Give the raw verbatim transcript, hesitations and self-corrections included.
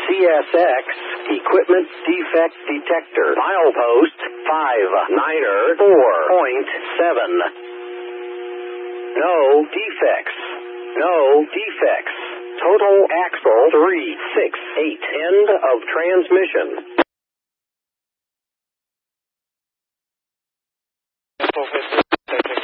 C S X Equipment Defect Detector. Milepost five niner four point seven. No defects. No defects. Total axle three six eight. End of transmission.